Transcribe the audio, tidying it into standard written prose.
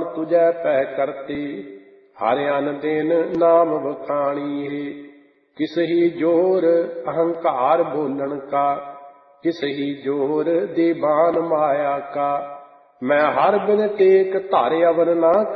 मान तुझै पै करते, हर अन दिन नाम बखाणीए। किस ही जोर अहंकार बोलन का, किस ही जोर दीवान माया का। मैं हर बिन टेक धर अवर ना